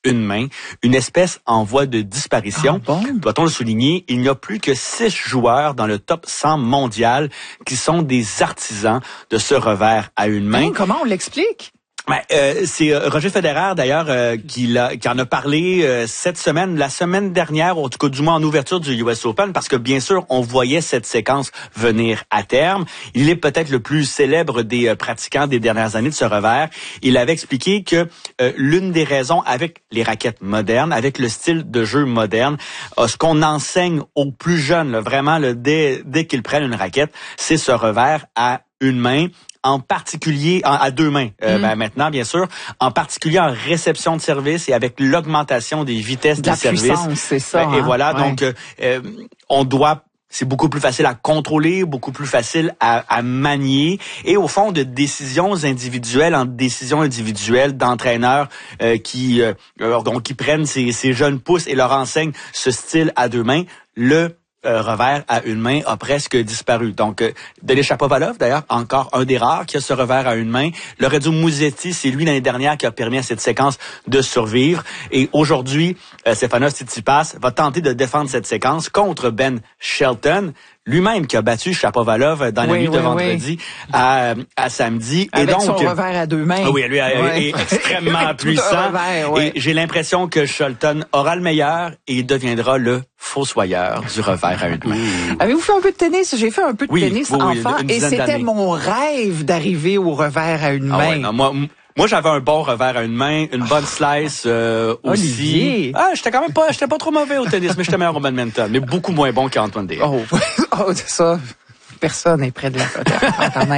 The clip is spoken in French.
une main, une espèce en voie de disparition. Ah bon? Doit-on le souligner, il n'y a plus que 6 joueurs dans le top 100 mondial qui sont des artisans de ce revers à une main. Comment on l'explique? C'est Roger Federer d'ailleurs qui en a parlé cette semaine, la semaine dernière, en tout cas du moins en ouverture du US Open, parce que bien sûr on voyait cette séquence venir à terme. Il est peut-être le plus célèbre des pratiquants des dernières années de ce revers. Il avait expliqué que l'une des raisons avec les raquettes modernes, avec le style de jeu moderne, ce qu'on enseigne aux plus jeunes, là, vraiment là, dès qu'ils prennent une raquette, c'est ce revers à une main. En particulier à 2 mains maintenant bien sûr, en particulier en réception de service et avec l'augmentation des vitesses des services. La puissance, c'est ça. Et voilà, ouais. donc c'est beaucoup plus facile à contrôler, beaucoup plus facile à manier. Et au fond, de décisions individuelles en décisions individuelles d'entraîneurs qui prennent ces jeunes pousses et leur enseignent ce style à 2 mains, le revers à une main a presque disparu. Donc, Denis Shapovalov, d'ailleurs, encore un des rares qui a ce revers à une main. Lorenzo Musetti, c'est lui l'année dernière qui a permis à cette séquence de survivre. Et aujourd'hui, Stefanos Tsitsipas va tenter de défendre cette séquence contre Ben Shelton, lui-même qui a battu Shapovalov dans la nuit de vendredi à samedi. Avec et donc, son revers à 2 mains. Oui, lui est extrêmement puissant. Revers, ouais. Et j'ai l'impression que Shelton aura le meilleur et devient le fossoyeur du revers à une main. Avez-vous fait un peu de tennis? J'ai fait un peu de tennis enfant et c'était d'années. mon rêve d'arriver au revers à une main. Ouais, non, moi, j'avais un bon revers à une main, une bonne slice aussi. Olivier. J'étais pas trop mauvais au tennis, mais j'étais meilleur au badminton, mais beaucoup moins bon qu'Antoine Déa. Oh, c'est ça. Personne n'est près de la